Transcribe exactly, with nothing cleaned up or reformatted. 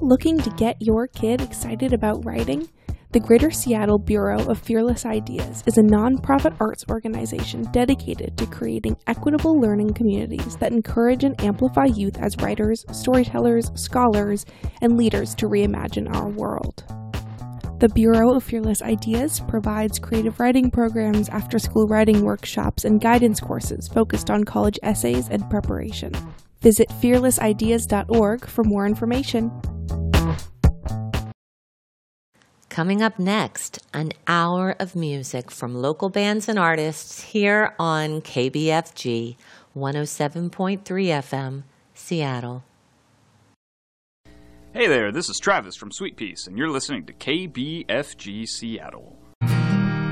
looking to get your kid excited about writing? The Greater Seattle Bureau of Fearless Ideas is a nonprofit arts organization dedicated to creating equitable learning communities that encourage and amplify youth as writers, storytellers, scholars, and leaders to reimagine our world. The Bureau of Fearless Ideas provides creative writing programs, after-school writing workshops, and guidance courses focused on college essays and preparation. Visit fearless ideas dot org for more information. Coming up next, an hour of music from local bands and artists here on K B F G one oh seven point three F M, Seattle. Hey there, this is Travis from Sweet Peace, and you're listening to K B F G Seattle.